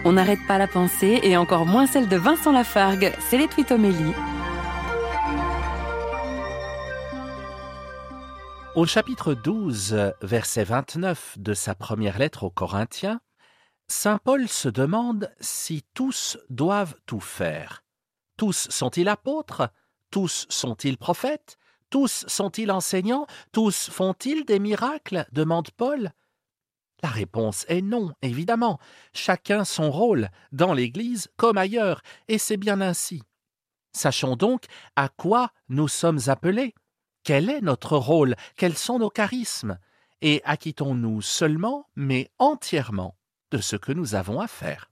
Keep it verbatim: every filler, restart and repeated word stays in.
On n'arrête pas la pensée et encore moins celle de Vincent Lafargue. C'est les Twitomélies. Au chapitre douze, verset vingt-neuf de sa première lettre aux Corinthiens, saint Paul se demande si tous doivent tout faire. Tous sont-ils apôtres? Tous sont-ils prophètes? Tous sont-ils enseignants? Tous font-ils des miracles? Demande Paul. La réponse est non, évidemment. Chacun son rôle, dans l'Église comme ailleurs, et c'est bien ainsi. Sachons donc à quoi nous sommes appelés. Quel est notre rôle? Quels sont nos charismes? Et acquittons-nous seulement, mais entièrement, de ce que nous avons à faire.